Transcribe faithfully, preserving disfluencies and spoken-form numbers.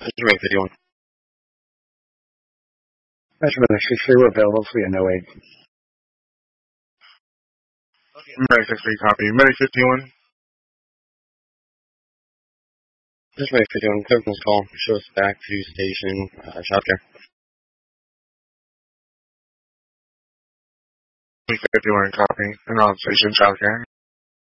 Measurement fifty-one. Measurement sixty-three, we're available for you, no aid. Okay. Medic sixty-three, copy. Medic fifty-one. Measurement fifty-one, clear from this call. Show us back to station, uh, childcare. fifty-one, copy. And on station, childcare.